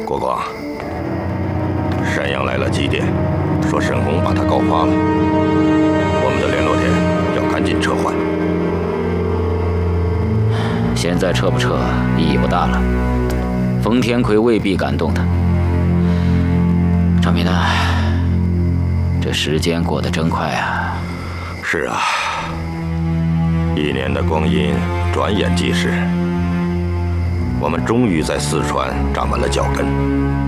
国光，山羊来了祭奠，说沈红把他告发了，我们的联络点要赶紧撤换。 现在撤不撤意义不大了，封天魁未必敢动他。张明呢？这时间过得真快啊！ 是啊，1年的光阴转眼即逝，我们终于在四川站稳了脚跟。